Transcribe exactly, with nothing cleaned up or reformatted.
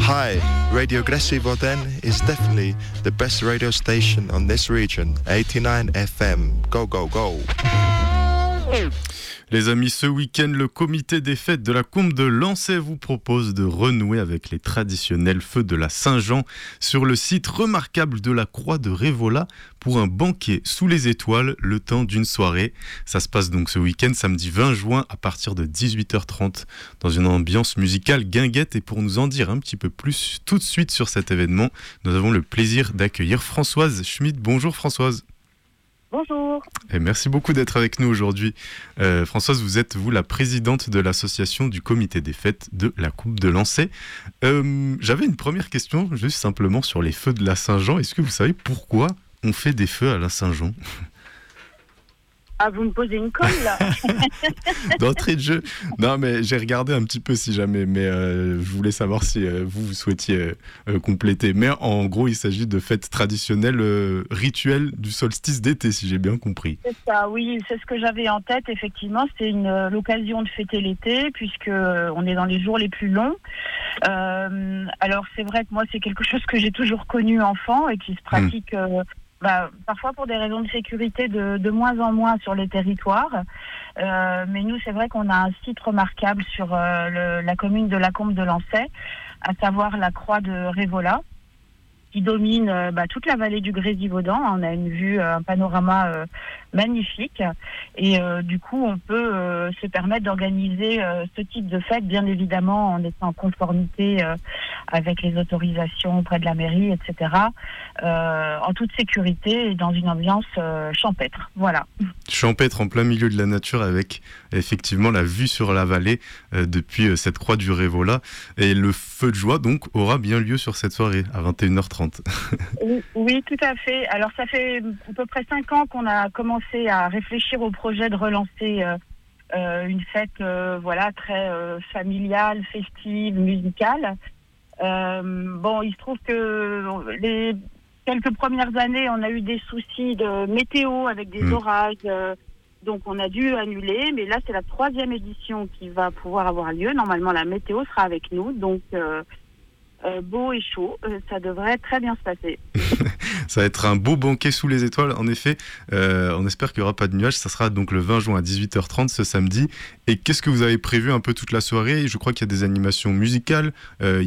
Hi, Radio Gressivo then is definitely the best radio station on this region, eighty-nine F M. Go, go, go. Les amis, ce week-end, le comité des fêtes de la Combe de Lancey vous propose de renouer avec les traditionnels feux de la Saint-Jean sur le site remarquable de la Croix de Révola pour un banquet sous les étoiles le temps d'une soirée. Ça se passe donc ce week-end, samedi vingt juin à partir de dix-huit heures trente dans une ambiance musicale guinguette. Et pour nous en dire un petit peu plus tout de suite sur cet événement, nous avons le plaisir d'accueillir Françoise Schmidt. Bonjour Françoise. Bonjour. Et merci beaucoup d'être avec nous aujourd'hui. Euh, Françoise, vous êtes, vous, la présidente de l'association du comité des fêtes de la Coupe de Lancey. Euh, j'avais une première question, juste simplement sur les feux de la Saint-Jean. Est-ce que vous savez pourquoi on fait des feux à la Saint-Jean ? Ah, vous me posez une colle, là. D'entrée de jeu. Non, mais j'ai regardé un petit peu si jamais, mais euh, je voulais savoir si euh, vous, vous souhaitiez euh, compléter. Mais en gros, il s'agit de fêtes traditionnelles, euh, rituelles du solstice d'été, si j'ai bien compris. C'est ça, oui, c'est ce que j'avais en tête, effectivement. C'est une, euh, l'occasion de fêter l'été, puisque euh, on est dans les jours les plus longs. Euh, alors, c'est vrai que moi, c'est quelque chose que j'ai toujours connu enfant et qui se pratique... Mmh. Euh, Bah, parfois pour des raisons de sécurité de, de moins en moins sur les territoires. Euh, mais nous, c'est vrai qu'on a un site remarquable sur euh, le, la commune de la Combe de Lancey, à savoir la Croix de Révola, qui domine euh, bah, toute la vallée du Grésivaudan. On a une vue, euh, un panorama euh, magnifique. Et euh, du coup, on peut euh, se permettre d'organiser euh, ce type de fête, bien évidemment, en étant en conformité euh, avec les autorisations auprès de la mairie, et cetera, euh, en toute sécurité et dans une ambiance euh, champêtre. Voilà. Champêtre en plein milieu de la nature avec effectivement la vue sur la vallée euh, depuis euh, cette croix du Révola. Et le feu de joie, donc, aura bien lieu sur cette soirée à vingt et une heures trente. Oui, oui, tout à fait. Alors, ça fait à peu près cinq ans qu'on a commencé à réfléchir au projet de relancer euh, euh, une fête euh, voilà, très euh, familiale, festive, musicale. Euh, bon, il se trouve que les quelques premières années, on a eu des soucis de météo avec des mmh. orages, euh, donc on a dû annuler. Mais là, c'est la troisième édition qui va pouvoir avoir lieu. Normalement, la météo sera avec nous, donc euh, euh, beau et chaud, euh, ça devrait très bien se passer. Ça va être un beau banquet sous les étoiles, en effet. Euh, on espère qu'il n'y aura pas de nuages. Ça sera donc le vingt juin à dix-huit heures trente ce samedi. Et qu'est-ce que vous avez prévu un peu toute la soirée ? Je crois qu'il y a des animations musicales. Euh,